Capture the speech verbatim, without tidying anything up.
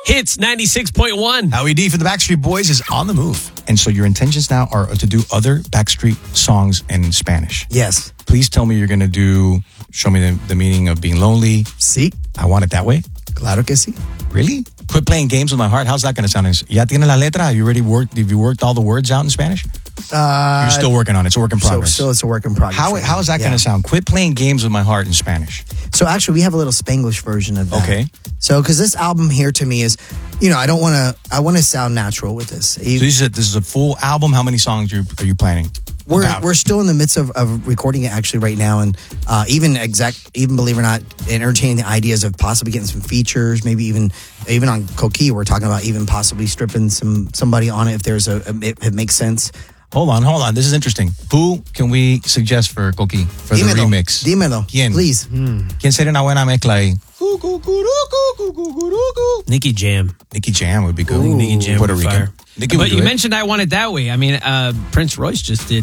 Hits ninety-six point one. Howie D for the Backstreet Boys is on the move. And so your intentions now are to do other Backstreet songs in Spanish. Yes. Please tell me you're going to do, show me the, the meaning of being lonely. Sí. I want it that way. Claro que sí. Really? Quit playing games with my heart. How's that going to sound? Ya tiene la letra? Have you already worked, have you worked all the words out in Spanish? Uh, You're still working on it. It's a work in progress. So, so it's a work in progress. How, right how now. is that Yeah. going to sound? Quit playing games with my heart in Spanish. So actually, we have a little Spanglish version of that. Okay. So, because this album here to me is, you know, I don't want to, I want to sound natural with this. So this is a, this is a full album. How many songs are you, are you planning? We're About? we're still in the midst of, of recording it actually right now, and uh, even exact even believe it or not, entertaining the ideas of possibly getting some features, maybe even even on Coqui, we're talking about even possibly stripping some somebody on it if there's a, a it, it makes sense. Hold on, hold on. This is interesting. Who can we suggest for Coqui for the Dímelo, remix? dímelo, ¿Quién? please. ¿Quién sería una buena mezcla ahí? Nicky Jam. Nicky Jam would be good. Nicky Jam Puerto would Rican. fire. Nicky would But do you it. mentioned I Want It That Way. I mean, uh, Prince Royce just did